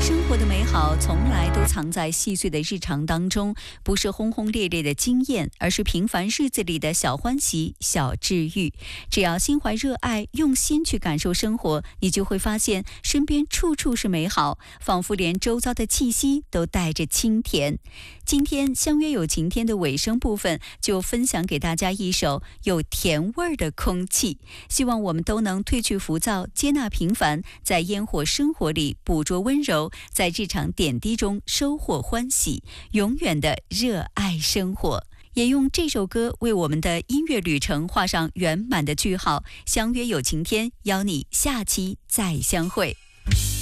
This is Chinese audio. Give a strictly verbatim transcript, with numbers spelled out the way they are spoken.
生活的美好从来都藏在细碎的日常当中，不是轰轰烈烈的经验，而是平凡日子里的小欢喜、小治愈。只要心怀热爱，用心去感受生活，你就会发现身边处处是美好，仿佛连周遭的气息都带着清甜。今天相约有晴天的尾声部分，就分享给大家一首有甜味儿的空气。希望我们都能褪去浮躁，接纳平凡，在烟火生活里捕捉温柔，在日常点滴中收获欢喜，永远的热爱生活。也用这首歌为我们的音乐旅程画上圆满的句号。相约有晴天，邀你下期再相会。